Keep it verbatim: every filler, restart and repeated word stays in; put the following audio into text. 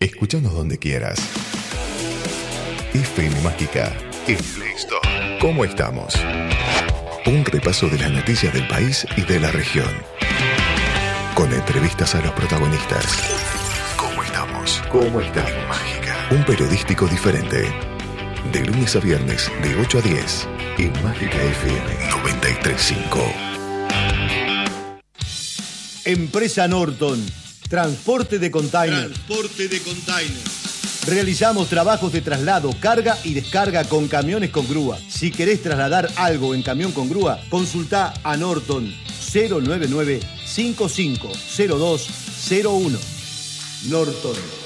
Escúchanos donde quieras. F M Mágica, en Play Store. ¿Cómo estamos? Un repaso de las noticias del país y de la región. Con entrevistas a los protagonistas. ¿Cómo estamos? ¿Cómo estamos? Mágica. Un periodístico diferente. De lunes a viernes, de ocho a diez. En Mágica F M noventa y tres punto cinco. Empresa Norton. Transporte de containers. Transporte de containers. Realizamos trabajos de traslado, carga y descarga con camiones con grúa. Si querés trasladar algo en camión con grúa, consultá a Norton cero nueve nueve, cinco cinco cero dos cero uno. Norton.